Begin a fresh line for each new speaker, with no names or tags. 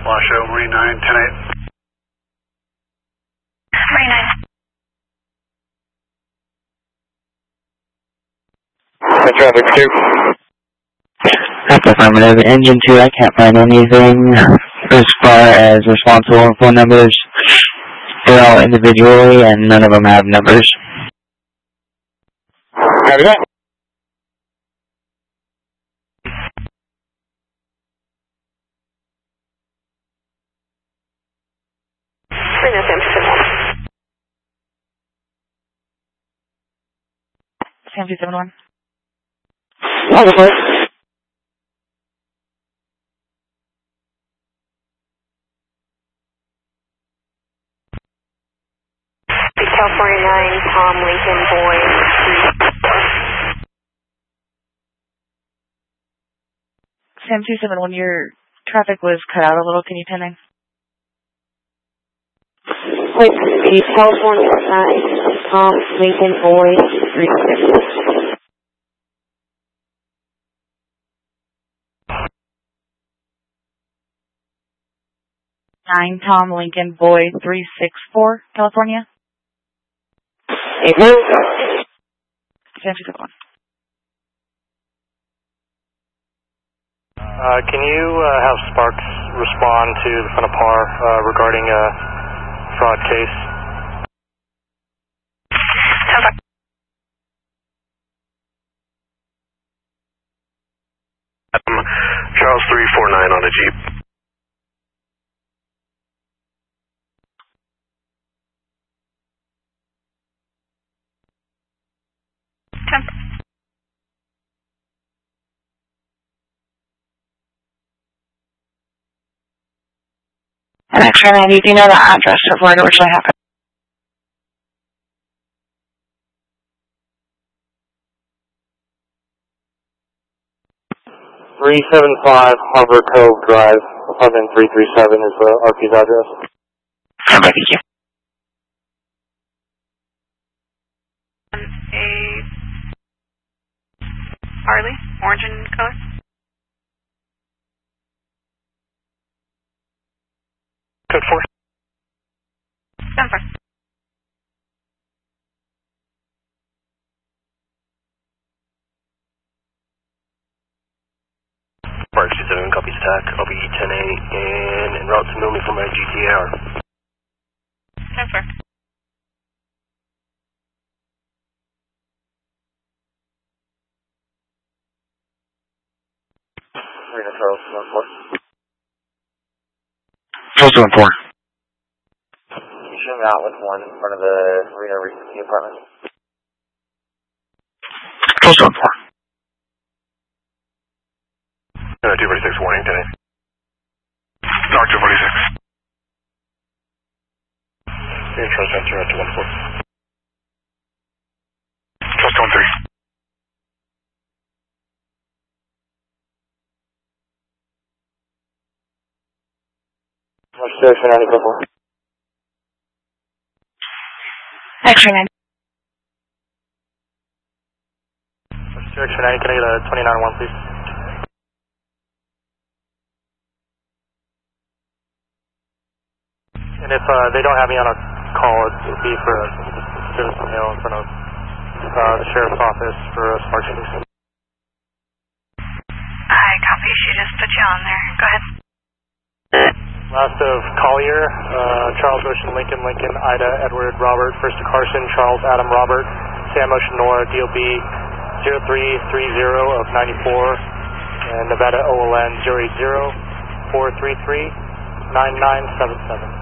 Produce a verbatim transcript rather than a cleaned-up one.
Washoe, Marine nine, ten eight.
Marine nine.
Traffic two.
That's affirmative. Engine two, I can't find anything as far as responsible phone numbers. They're all individually and none of them have numbers.
Copy that.
Sam two seven one.
Other place.
California nine, Tom Lincoln, boy. Sam two seven one, your traffic was cut out a little. Can you tell me?
Wait, East California nine, Tom Lincoln, boy, three six.
Nine, Tom Lincoln, boy, three six four, California.
April.
Sam two seven one.
Uh, can you uh, have Sparks respond to the front of P A R uh, regarding a fraud case?
Um, Charles three four nine on a Jeep.
Ten. And X-ray ninety, do you know the address of where it originally happened?
three seven five Harbor Cove Drive, apartment three three seven is the R P's address.
Okay, thank you.
A Harley, orange in color.
Code four.
Seven four.
Mark two seven, copies attack. I'll be ten eight and en route to Milne for my G T A R.
Ten four.
Marina Charles, one four.
Charles one four.
You showing out with one in front of the Marina Regency apartment.
Charles one four.
Uh, two forty-six, warning, ten eight. Dark two forty-six. Here, Charles Center at two one four. Charles two one three.
Much six for ninety four.
X-ray ninety.
X for ninety, can I get a twenty-nine one, please? And if uh, they don't have me on a call, it would be for a citizen mail in front of uh, the sheriff's office for a Sparks case.
I copy. She just put you on there. Go ahead.
Last of Collier, uh, Charles Ocean, Lincoln, Lincoln, Ida, Edward, Robert, first to Carson, Charles, Adam, Robert, Sam Ocean, Nora, D O B zero three three zero of ninety-four, and Nevada O L N zero eight zero four three three nine nine seven seven.